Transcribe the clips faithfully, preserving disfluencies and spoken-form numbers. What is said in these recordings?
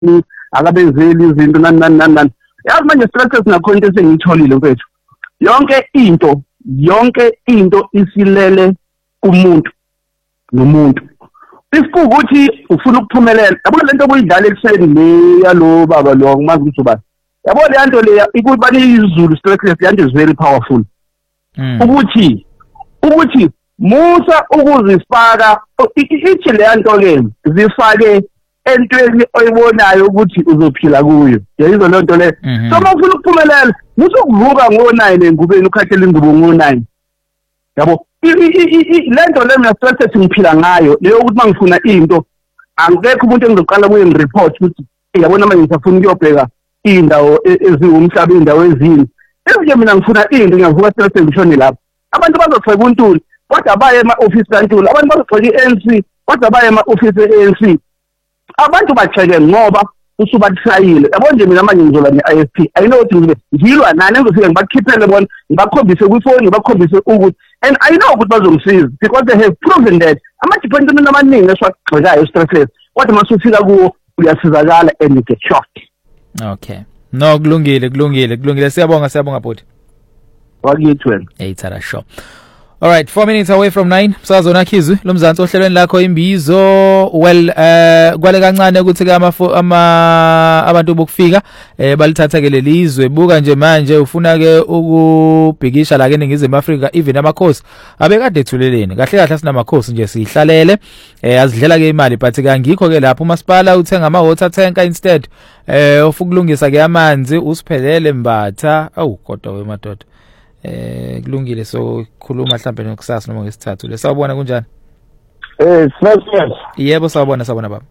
akabenzeli izinto nani nani nani nani. Yazi manje structures nakhona into esengiyitholile mfethu. Yonke into, yonke into isilele kumuntu nomuntu. Isikuthi ufuna ukuphumelela. Yabona lento obuyidlala ekuseni le yalo baba lo ngimazi ukuthi ubani. Yabona le nto le ikuthi bani izulu structures le nto is very powerful. Ukuthi ukuthi musa ukuzifaka ithi le nto ke zifake entweni oyibonayo ukuthi uzophila kuyo. Yayizo le nto le. So mawufuna ukuphumelela, musa ukuvuka ngo nine engubeni ukhathele ingubo ngo nine. Yabo le nto le mina stress ngiphila ngayo leyo ukuthi mangifuna into angekho umuntu engizoqala kuye ngireport ukuthi yabona manje ngifuna ukuyobheka indawo eziwumhlaba indawo ezini. Nje mina ngifuna into ngiyavuka stress ngishone lapho. Abantu bazofeka untuli kodwa baye ema-office kaNtuli, abantu bazofeka i-A N C kodwa baye ema-office e-A N C. Abantu bacheke ngoba usubathayile. Yabo nje mina manje ngizola ne-I S P. I know ukuthi ngibe ngilwa nani engizofika ngibakhiphele bona ngibakhombise kwifoni ngibakhombise ukuthi and I know ukuthi bazongisiza because they have proven that ama-department amaningi esiwagxekayo stresses kodwa masufika kuwo uyasizakala and you get shocked. Okay. No kulungile kulungile kulungile siyabonga siyabonga bhuti. Wakithi wena. Hey Tara show. All right, four minutes away from nine. Sazona Khizwe lomzansi ohlelweni lakho imbizo. Well, eh kwale kancane ukuthi ke ama ama abantu bokufika eh balithatha ke lelizwe buka nje manje ufuna ke ukubhikisha la ke ningizwe Africa even amakhosi abekade ethuleleni. Kahle kahle sinamakhosi nje sihlalele eh azidlela ke imali but ke angikho ke lapho umasipala uthenga ama water tanker instead eh ofukulungisa ke amanzi usiphelele mbatha. Awu kodwa we madoda. Eh kulungile so khuluma mhlambe nokusasa noma ngesithathu le sawubona kunjani? Eh stressless. Yebo sawubona sawubona baba.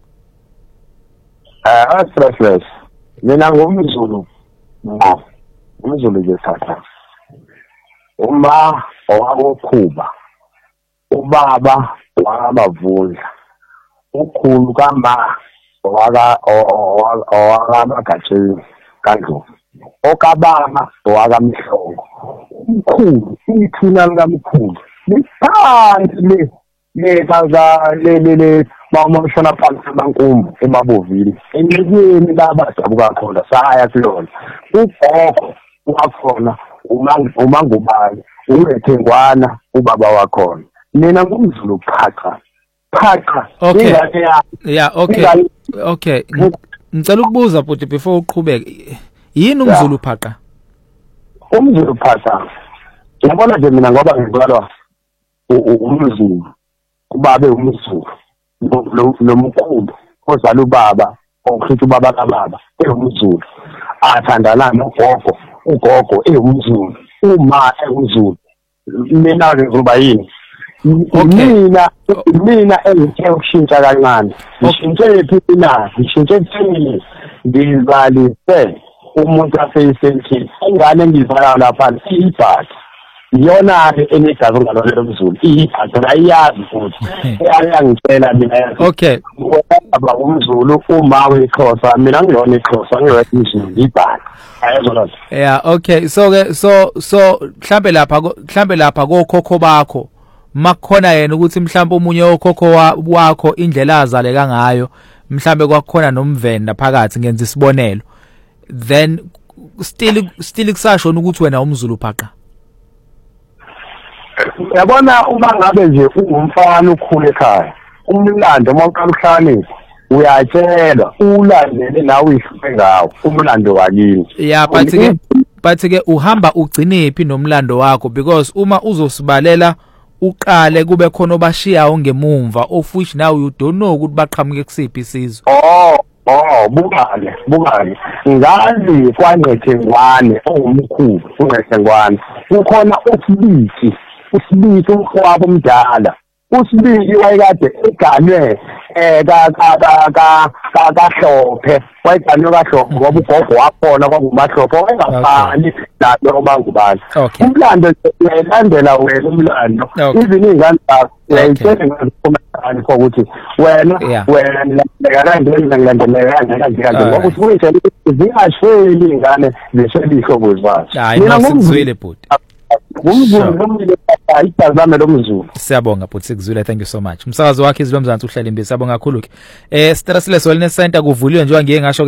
Ah stressless. Mina ngumZulu. No. UmZulu nje satha. Uma owakukhuba. Ubaba wakabavundla. Ukhulu kama waka owakamagatsheni kaNdlovu. Okababa owakamhlongo. Umkhulu ithuna likamkhulu liphansi le le kaza le le bawumshona phansi abankumbu emabovini enyekweni labadabuka khona saya kulona ugogo wakhona umangubani umethengwana ubaba wakhona mina ngumZulu phaqa phaqa ingane ya yeah okay okay ngicela ukubuza futhi before uqhubeke yini umZulu phaqa? UmZulu phaqa yabona nje mina ngoba ngizalwa umZulu ubabe umZulu nomkhulu ozala ubaba okhitha ubaba kababa eumZulu athandana nogogo ugogo eumZulu uma eumZulu mina ngizoba yini mina mina engithe ukushintsha kancane ngishintshe phi na ngishintshe ekutheni ngizalise umuntu aseyisenthi ingane engizala lapha ibhathi iyona ke enegazi ngalolo mZulu ibhathi ayiyazi futhi ayangitshela mina okay aba umZulu uma weXhosa mina ngiyona iXhosa ngiyothi mZulu ibhathi ayezona yeah okay so ke so so mhlambe lapha mhlambe lapha kokhokho bakho makhona yena ukuthi mhlambe umunye okhokho wakho indlela azaleka ngayo mhlambe kwakhona nomvenda phakathi ngenza isibonelo then still still kusasho ukuthi wena umZulu phaqa. Yabona uma ngabe nje ungumfana ukhule ekhaya umlando mawuqala ukuhlanisa uyatshelwa ulandele nawe ihluke ngawo umlando wakini. Yeah but ke but ke uhamba ugcine phi nomlando wakho because uma uzosibalela uqale kube khona obashiyayo ngemumva of which now you don't know ukuthi baqhamuke kusiphi isizwe. Oh oh bukale bukale ngazi kwaNgqethengwane ongumkhulu uNgqethengwane ukhona uSibisi uSibisi umfowabo omdala uSibisi wayekade eganwe eh ka ka ka ka kaHlophe wayeganwe kaHlophe ngoba ugogo wakhona kwakumaHlophe engafani lapho obangubani umlando uyalandela wena umlando even ingane zakho uyayitshela ngaziphumelani ukuthi wena wena ngakandela ngilandeleka kanje kanje ngoba uthi kuyitshela zingashweli ingane zishela ihlobo zazo mina ngumzwile bhuti Umzulu lomile ayibhazame lomzulu. Siyabonga Bhuti Sikuzwile, thank you so much. Umsakazo wakhe izilo mzansi uhlala imbi, siyabonga kakhulu ke. Eh Stress Less Wellness Center kuvuliwe njengoba ngiye ngasho